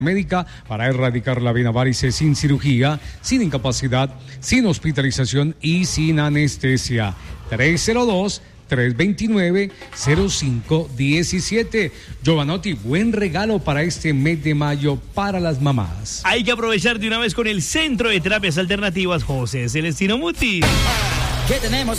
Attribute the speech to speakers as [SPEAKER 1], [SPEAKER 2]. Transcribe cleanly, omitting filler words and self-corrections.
[SPEAKER 1] médica para erradicar la vena varice sin cirugía, sin incapacidad, sin hospitalización y sin anestesia. 302-329-0517. Giovanotti, buen regalo para este mes de mayo para las mamás.
[SPEAKER 2] Hay que aprovechar de una vez con el Centro de Terapias Alternativas José Celestino Muti.
[SPEAKER 3] ¿Qué tenemos